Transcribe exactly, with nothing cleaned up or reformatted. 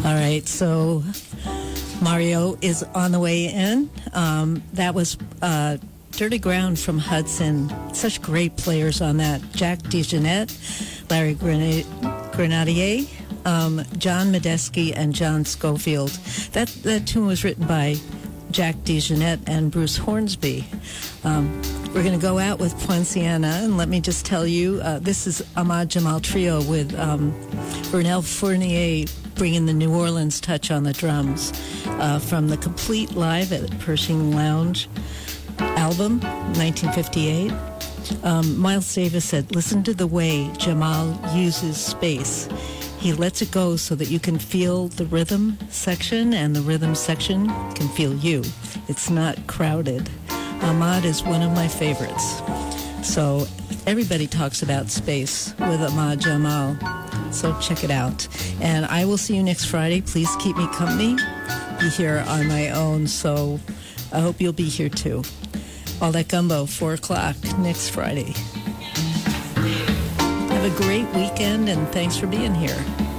All right, so Mario is on the way in. Um, that was uh, Dirty Ground from Hudson. Such great players on that. Jack DeJohnette, Larry Grenadier, Grenadier um, John Medeski, and John Schofield. That, that tune was written by Jack DeJohnette and Bruce Hornsby. Um, we're going to go out with Poinciana, and let me just tell you, uh, this is Ahmad Jamal Trio with um, Vernel Fournier bringing the New Orleans touch on the drums uh, from the Complete Live at Pershing Lounge album, nineteen fifty-eight. Um, Miles Davis said, listen to the way Jamal uses space. He lets it go so that you can feel the rhythm section, and the rhythm section can feel you. It's not crowded. Ahmad is one of my favorites. So everybody talks about space with Ahmad Jamal. So check it out. And I will see you next Friday. Please keep me company. Be here on my own, so I hope you'll be here too. All That Gumbo, four o'clock next Friday. Have a great weekend, and thanks for being here.